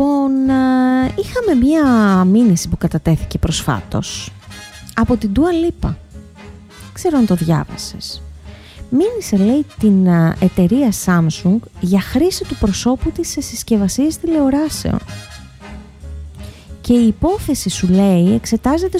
Λοιπόν, είχαμε μία μήνυση που κατατέθηκε προσφάτως από την Dua Lipa. Ξέρω αν το διάβασες. Μήνυσε, λέει, την εταιρεία Samsung για χρήση του προσώπου της σε συσκευασίες τηλεοράσεων. Και η υπόθεση, σου λέει, εξετάζεται